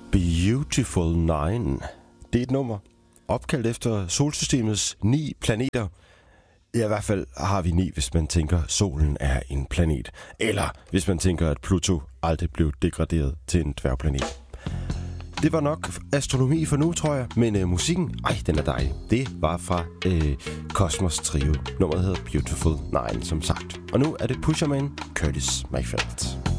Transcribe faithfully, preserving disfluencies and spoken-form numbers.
Beautiful Nine. Det er et nummer opkaldt efter solsystemets ni planeter. Ja, i hvert fald har vi ni, hvis man tænker, solen er en planet. Eller hvis man tænker, at Pluto aldrig blev degraderet til en dværgplanet. Det var nok astronomi for nu, tror jeg. Men øh, musikken, ej, den er dejlig. Det var fra øh, Cosmos Trio. Nummeret hedder Beautiful Nine, som sagt. Og nu er det Pusherman Curtis Mayfield.